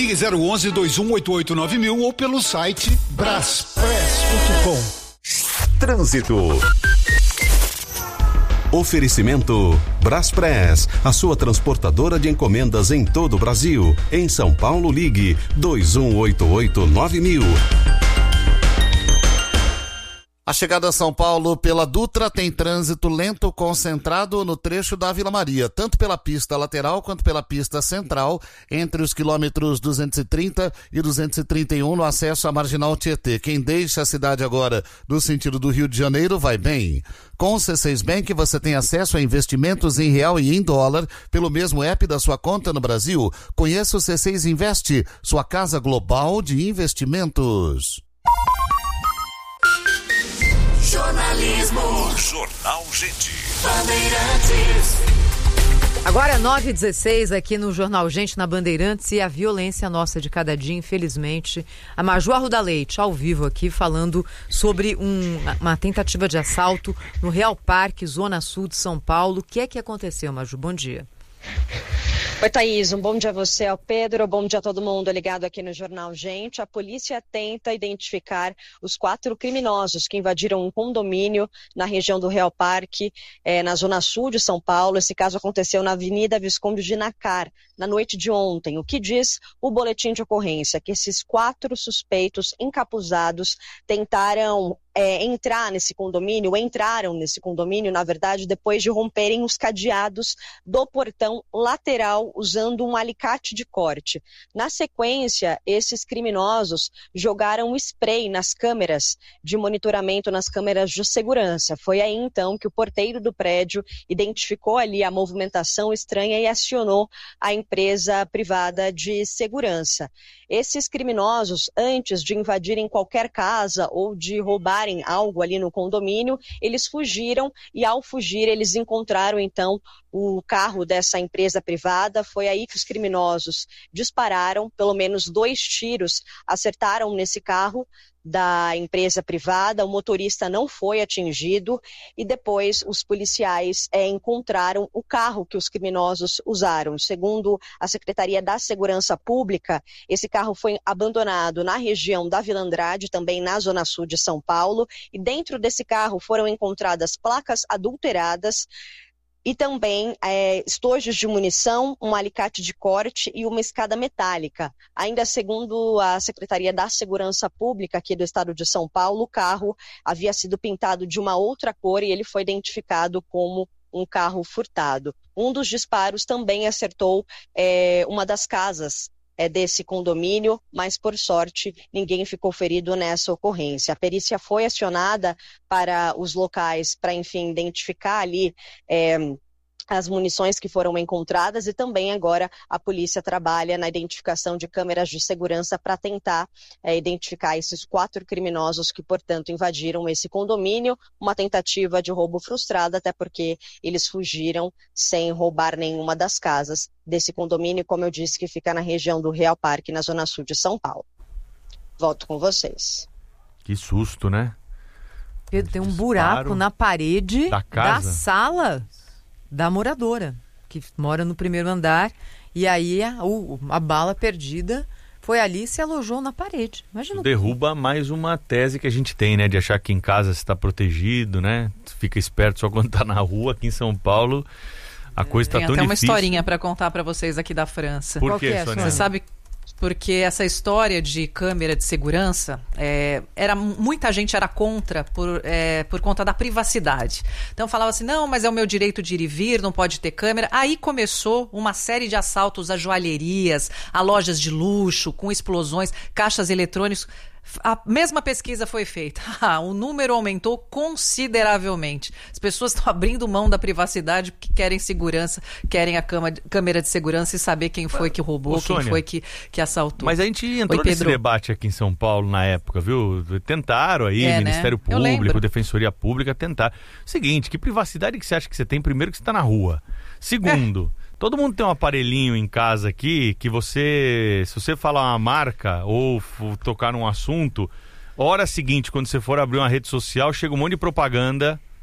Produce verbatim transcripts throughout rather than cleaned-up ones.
Ligue zero onze, dois um oito oito nove mil ou pelo site braspress ponto com. Trânsito. Oferecimento Braspress, a sua transportadora de encomendas em todo o Brasil. Em São Paulo, ligue dois um oito oito nove mil. A chegada a São Paulo pela Dutra tem trânsito lento concentrado no trecho da Vila Maria, tanto pela pista lateral quanto pela pista central, entre os quilômetros duzentos e trinta e duzentos e trinta e um no acesso à Marginal Tietê. Quem deixa a cidade agora no sentido do Rio de Janeiro vai bem. Com o C seis Bank você tem acesso a investimentos em real e em dólar pelo mesmo app da sua conta no Brasil. Conheça o C seis Investe, sua casa global de investimentos. Jornalismo. Jornal Gente. Bandeirantes. Agora nove e dezesseis aqui no Jornal Gente, na Bandeirantes, e a violência nossa de cada dia, infelizmente. A Maju Arruda Leite, ao vivo aqui, falando sobre um, uma tentativa de assalto no Real Parque, Zona Sul de São Paulo. O que é que aconteceu, Maju? Bom dia. Oi, Thaís, um bom dia a você, ao Pedro, bom dia a todo mundo ligado aqui no Jornal Gente. A polícia tenta identificar os quatro criminosos que invadiram um condomínio na região do Real Parque, eh, na Zona Sul de São Paulo. Esse caso aconteceu na Avenida Visconde de Nacar, na noite de ontem. O que diz o boletim de ocorrência? Que esses quatro suspeitos encapuzados tentaram É, entrar nesse condomínio, entraram nesse condomínio, na verdade, depois de romperem os cadeados do portão lateral usando um alicate de corte. Na sequência, esses criminosos jogaram spray nas câmeras de monitoramento, nas câmeras de segurança. Foi aí, então, que o porteiro do prédio identificou ali a movimentação estranha e acionou a empresa privada de segurança. Esses criminosos, antes de invadirem qualquer casa ou de roubar algo ali no condomínio, eles fugiram e ao fugir eles encontraram então o carro dessa empresa privada. Foi aí que os criminosos dispararam, pelo menos dois tiros acertaram nesse carro da empresa privada. O motorista não foi atingido e depois os policiais é, encontraram o carro que os criminosos usaram. Segundo a Secretaria da Segurança Pública, esse carro foi abandonado na região da Vila Andrade, também na Zona Sul de São Paulo, e dentro desse carro foram encontradas placas adulteradas e também é, estojos de munição, um alicate de corte e uma escada metálica. Ainda segundo a Secretaria da Segurança Pública aqui do estado de São Paulo, o carro havia sido pintado de uma outra cor e ele foi identificado como um carro furtado. Um dos disparos também acertou é, uma das casas É desse condomínio, mas por sorte ninguém ficou ferido nessa ocorrência. A perícia foi acionada para os locais para, enfim, identificar ali é, as munições que foram encontradas e também agora a polícia trabalha na identificação de câmeras de segurança para tentar é, identificar esses quatro criminosos que, portanto, invadiram esse condomínio, uma tentativa de roubo frustrada, até porque eles fugiram sem roubar nenhuma das casas desse condomínio, como eu disse, que fica na região do Real Parque, na Zona Sul de São Paulo. Volto com vocês. Que susto, né? Pedro, tem um buraco na parede da, da sala da moradora, que mora no primeiro andar, e aí a, a bala perdida foi ali e se alojou na parede. Imagina. Derruba mais uma tese que a gente tem, né? De achar que em casa você está protegido, né? Fica esperto só quando tá na rua. Aqui em São Paulo, a coisa está tão difícil. Tem até uma historinha para contar para vocês aqui da França. Por quê, Sônia? Você sabe... Porque essa história de câmera de segurança, é, era, muita gente era contra por, é, por conta da privacidade. Então falava assim, não, mas é o meu direito de ir e vir, não pode ter câmera. Aí começou uma série de assaltos a joalherias, a lojas de luxo, com explosões, caixas eletrônicos. A mesma pesquisa foi feita. O número aumentou consideravelmente. As pessoas estão abrindo mão da privacidade porque querem segurança, querem a cama, câmera de segurança e saber quem foi que roubou, Ô, Sônia, quem foi que, que assaltou. Mas a gente entrou Oi, nesse Pedro. debate aqui em São Paulo na época, viu? Tentaram aí, é, Ministério né? Público, Defensoria Pública, tentar. Seguinte, que privacidade que você acha que você tem? Primeiro, que você está na rua. Segundo... É. Todo mundo tem um aparelhinho em casa aqui que você, se você falar uma marca ou f- tocar num assunto, hora seguinte, quando você for abrir uma rede social, chega um monte de propaganda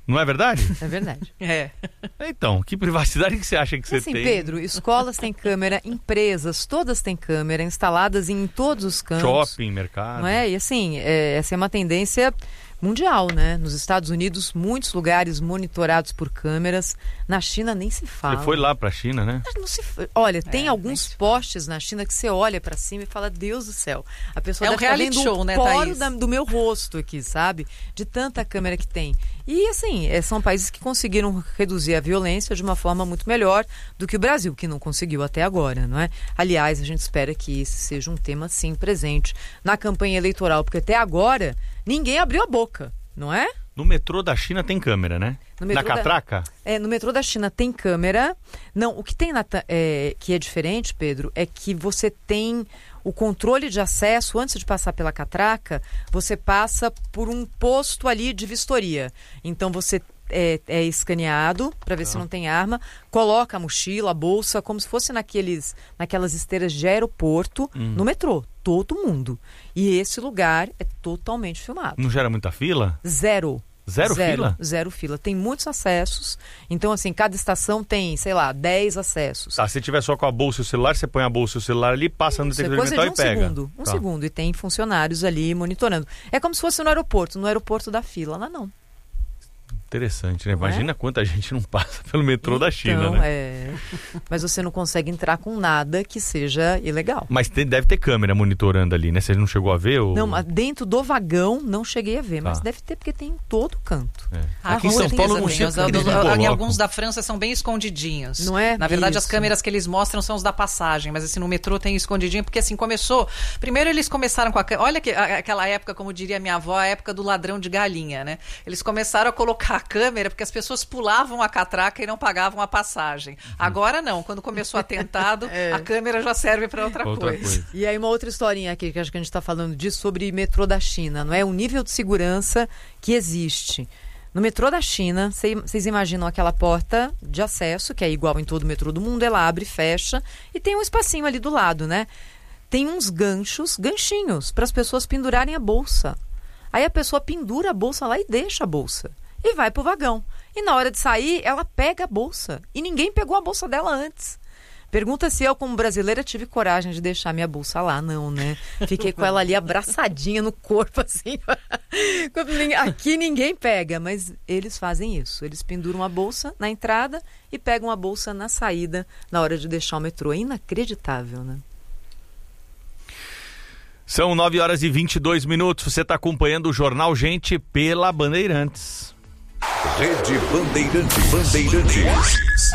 Não é verdade? É verdade. É. Então, que privacidade que você acha que você assim, tem? Pedro, escolas têm câmera, empresas, todas têm câmera, instaladas em todos os cantos. Shopping, mercado. Não é? E assim, é, essa é uma tendência mundial, né? Nos Estados Unidos, muitos lugares monitorados por câmeras. Na China nem se fala. Você foi lá pra China, né? Não se... Olha, tem É, alguns postes na China que você olha pra cima e fala, Deus do céu. A pessoa É um deve estar reality vendo show, um né, poro Thaís? da- do meu rosto aqui, sabe? De tanta câmera que tem. E assim, é, são países que conseguiram reduzir a violência de uma forma muito melhor do que o Brasil, que não conseguiu até agora, não é? Aliás, a gente espera que esse seja um tema, sim, presente na campanha eleitoral, porque até agora ninguém abriu a boca, não é? No metrô da China tem câmera, né? No Na metrô da- catraca? É, no metrô da China tem câmera. Não, o que tem na ta- é, que é diferente, Pedro, é que você tem o controle de acesso antes de passar pela catraca. Você passa por um posto ali de vistoria. Então você é, é escaneado para ver se não tem arma, coloca a mochila, a bolsa, como se fosse naqueles, naquelas esteiras de aeroporto, no metrô. Todo mundo. E esse lugar é totalmente filmado. Não gera muita fila? Zero. Zero fila? Zero fila. Tem muitos acessos. Então, assim, cada estação tem, sei lá, dez acessos. Tá, se tiver só com a bolsa e o celular, você põe a bolsa e o celular ali, passa no Isso é detector coisa metal de um e pega. segundo. Um Tá. segundo. E tem funcionários ali monitorando. É como se fosse no aeroporto. No aeroporto da fila. Lá não. Interessante, né? Não é? Imagina quanta gente não passa pelo metrô da China, Então, né? é... Mas você não consegue entrar com nada que seja ilegal. Mas tem- deve ter câmera monitorando ali, né? Você não chegou a ver? Ou... Não, mas dentro do vagão não cheguei a ver. Tá. Mas deve ter porque tem em todo canto. É. Ah, Aqui em com São Paulo certeza não tem. sei Os- porque eles os- não Em colocam. alguns da França são bem escondidinhos. Não é? Na verdade, as Isso. câmeras que eles mostram são os da passagem, mas assim, no metrô tem escondidinho, porque assim, começou... Primeiro eles começaram com a câmera... Olha que, a- aquela época, como diria minha avó, a época do ladrão de galinha, né? Eles começaram a colocar a câmera porque as pessoas pulavam a catraca e não pagavam a passagem. Agora não, quando começou o atentado, a câmera já serve para outra, Outra coisa. coisa. E aí uma outra historinha aqui, que acho que a gente está falando disso, sobre metrô da China, não é? O nível de segurança que existe. No metrô da China, cê- vocês imaginam aquela porta de acesso, que é igual em todo metrô do mundo, ela abre e fecha, e tem um espacinho ali do lado, né? Tem uns ganchos, ganchinhos, para as pessoas pendurarem a bolsa. Aí a pessoa pendura a bolsa lá e deixa a bolsa. E vai pro vagão. E na hora de sair, ela pega a bolsa. E ninguém pegou a bolsa dela antes. Pergunta se eu, como brasileira, tive coragem de deixar minha bolsa lá. Não, né? Fiquei com ela ali abraçadinha no corpo, assim. Aqui ninguém pega, mas eles fazem isso. Eles penduram a bolsa na entrada e pegam a bolsa na saída na hora de deixar o metrô. É inacreditável, né? São nove horas e vinte e dois minutos. Você está acompanhando o Jornal Gente pela Bandeirantes. Rede Bandeirantes. Bandeirantes.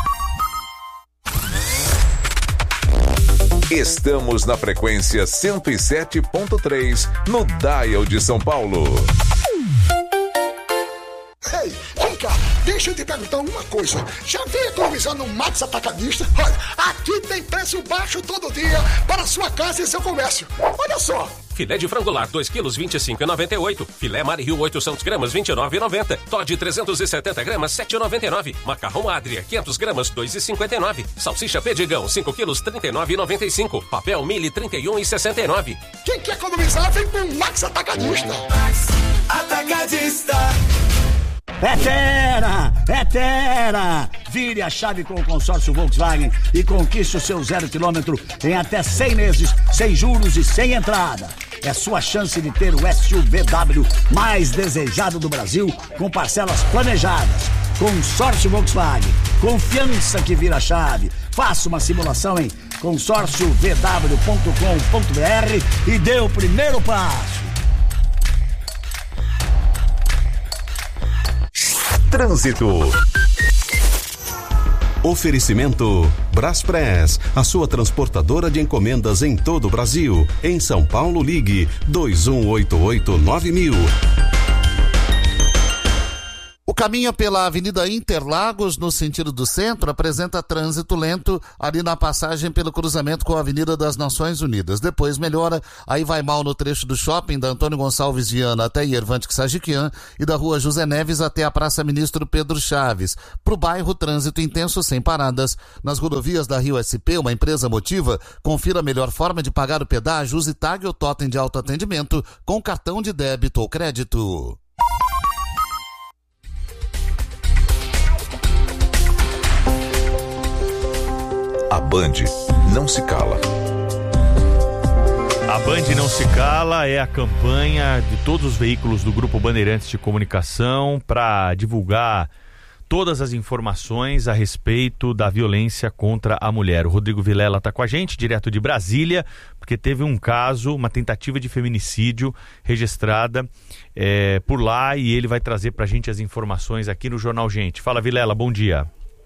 Estamos na frequência cento e sete ponto três no Dial de São Paulo. Ei, vem cá, deixa eu te perguntar uma coisa. Já veio economizar no Max Atacadista? Olha, aqui tem preço baixo todo dia para sua casa e seu comércio. Olha só. Filé de frango lar, dois quilos, vinte e cinco reais e noventa e oito. Filé Mari Rio, oitocentos gramas, vinte e nove reais e noventa. Todd, trezentos e setenta gramas, sete reais e noventa e nove. Macarrão Adria, quinhentos gramas, dois reais e cinquenta e nove. Salsicha Pedigão, cinco quilos, trinta e nove reais e noventa e cinco. Papel Mili, trinta e um reais e sessenta e nove. Quem quer economizar, vem pro Max Atacadista. Atacadista. É Terra! É Terra! Vire a chave com o consórcio Volkswagen e conquiste o seu zero quilômetro em até cem meses, sem juros e sem entrada. É sua chance de ter o S U V W mais desejado do Brasil, com parcelas planejadas. Consórcio Volkswagen. Confiança que vira chave. Faça uma simulação em consórcio v w ponto com ponto b r e dê o primeiro passo. Trânsito. Oferecimento Braspress, a sua transportadora de encomendas em todo o Brasil. Em São Paulo, ligue dois um oito oito nove mil. O caminho pela Avenida Interlagos, no sentido do centro, apresenta trânsito lento ali na passagem pelo cruzamento com a Avenida das Nações Unidas. Depois melhora, aí vai mal no trecho do shopping da Antônio Gonçalves Viana até Yervante Sajiquian e da Rua José Neves até a Praça Ministro Pedro Chaves. Para o bairro, trânsito intenso sem paradas. Nas rodovias da Rio S P, uma empresa Motiva, confira a melhor forma de pagar o pedágio, use Tag ou Totem de autoatendimento com cartão de débito ou crédito. A Band não se cala. A Band não se cala é a campanha de todos os veículos do Grupo Bandeirantes de Comunicação para divulgar todas as informações a respeito da violência contra a mulher. O Rodrigo Vilela está com a gente, direto de Brasília, porque teve um caso, uma tentativa de feminicídio registrada é, por lá, e ele vai trazer para a gente as informações aqui no Jornal Gente. Fala, Vilela, bom dia.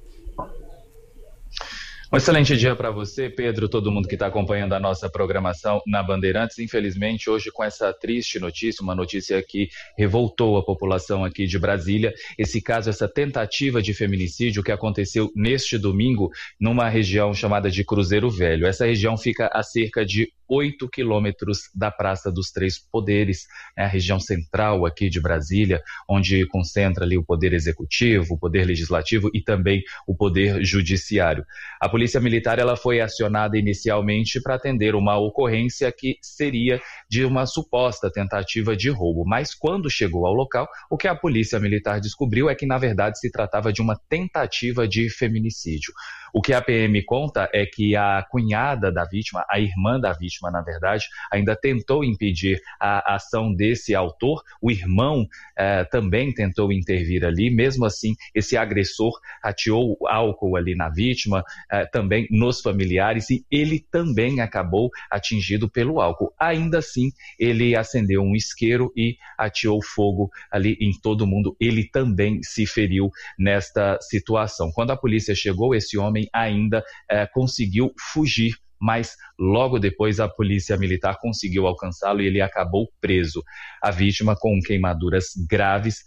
Um excelente dia para você, Pedro, todo mundo que está acompanhando a nossa programação na Bandeirantes. Infelizmente, hoje com essa triste notícia, uma notícia que revoltou a população aqui de Brasília, esse caso, essa tentativa de feminicídio que aconteceu neste domingo numa região chamada de Cruzeiro Velho. Essa região fica a cerca de oito quilômetros da Praça dos Três Poderes, né, a região central aqui de Brasília, onde concentra ali o poder executivo, o poder legislativo e também o poder judiciário. A Polícia Militar ela foi acionada inicialmente para atender uma ocorrência que seria de uma suposta tentativa de roubo, mas quando chegou ao local, o que a Polícia Militar descobriu é que na verdade se tratava de uma tentativa de feminicídio. O que a P M conta é que a cunhada da vítima, a irmã da vítima, na verdade, ainda tentou impedir a ação desse autor. O irmão eh, também tentou intervir ali. Mesmo assim, esse agressor ateou álcool ali na vítima, eh, também nos familiares, e ele também acabou atingido pelo álcool. Ainda assim, ele acendeu um isqueiro e ateou fogo ali em todo mundo. Ele também se feriu nesta situação. Quando a polícia chegou, esse homem ainda eh, conseguiu fugir, mas logo depois a Polícia Militar conseguiu alcançá-lo e ele acabou preso. A vítima com queimaduras graves,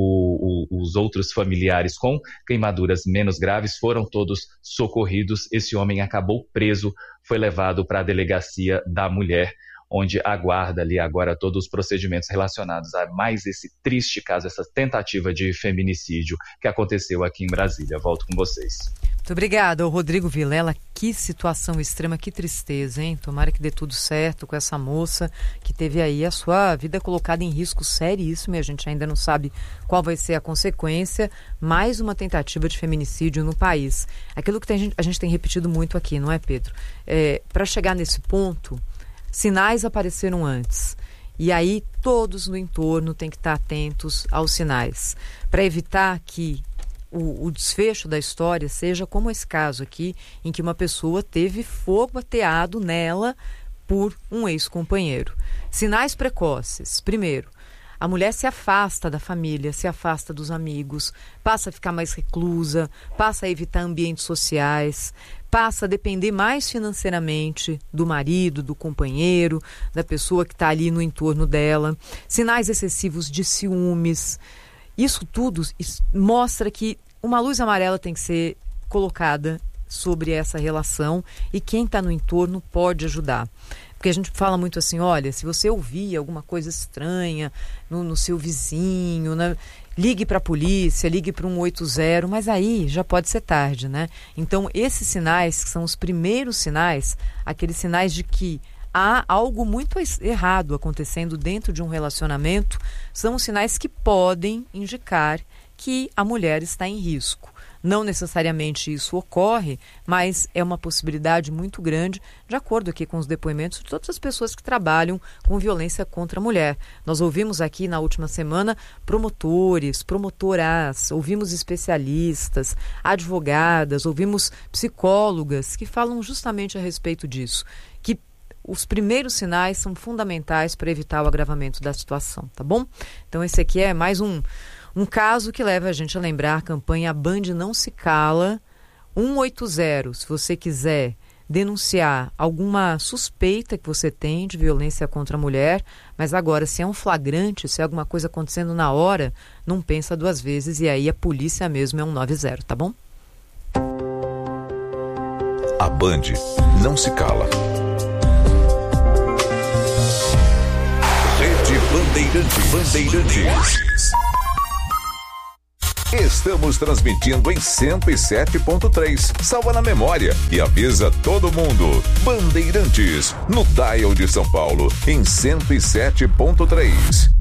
o, o, os outros familiares com queimaduras menos graves foram todos socorridos. Esse homem acabou preso, foi levado para a delegacia da mulher, onde aguarda ali agora todos os procedimentos relacionados a mais esse triste caso, essa tentativa de feminicídio que aconteceu aqui em Brasília. Volto com vocês. Muito obrigada, Rodrigo Vilela. Que situação extrema, que tristeza, hein? Tomara que dê tudo certo com essa moça que teve aí a sua vida colocada em risco seríssimo, e a gente ainda não sabe qual vai ser a consequência. Mais uma tentativa de feminicídio no país. Aquilo que tem, a gente tem repetido muito aqui, não é, Pedro? É, para chegar nesse ponto, sinais apareceram antes. E aí todos no entorno têm que estar atentos aos sinais, para evitar que O, o desfecho da história seja como esse caso aqui, em que uma pessoa teve fogo ateado nela por um ex-companheiro. Sinais precoces. Primeiro, a mulher se afasta da família, se afasta dos amigos, passa a ficar mais reclusa, passa a evitar ambientes sociais, passa a depender mais financeiramente do marido, do companheiro, da pessoa que está ali no entorno dela. Sinais excessivos de ciúmes. Isso tudo mostra que uma luz amarela tem que ser colocada sobre essa relação, e quem está no entorno pode ajudar. Porque a gente fala muito assim, olha, se você ouvir alguma coisa estranha no, no seu vizinho, né, ligue para a polícia, ligue para um oito zero, mas aí já pode ser tarde, né? Então, esses sinais, que são os primeiros sinais, aqueles sinais de que há algo muito errado acontecendo dentro de um relacionamento, são os sinais que podem indicar que a mulher está em risco. Não necessariamente isso ocorre, mas é uma possibilidade muito grande, de acordo aqui com os depoimentos de todas as pessoas que trabalham com violência contra a mulher. Nós ouvimos aqui na última semana promotores, promotoras, ouvimos especialistas, advogadas, ouvimos psicólogas que falam justamente a respeito disso, que os primeiros sinais são fundamentais para evitar o agravamento da situação, tá bom? Então esse aqui é mais um, um caso que leva a gente a lembrar a campanha A Band Não Se Cala, um oito zero, se você quiser denunciar alguma suspeita que você tem de violência contra a mulher, mas agora, se é um flagrante, se é alguma coisa acontecendo na hora, não pensa duas vezes, e aí a polícia mesmo é um nove zero, tá bom? A Band Não Se Cala. Rede Bandeirantes. Bandeirantes. Estamos transmitindo em cento e sete ponto três. Salva na memória e avisa todo mundo. Bandeirantes, no dial de São Paulo, em cento e sete ponto três.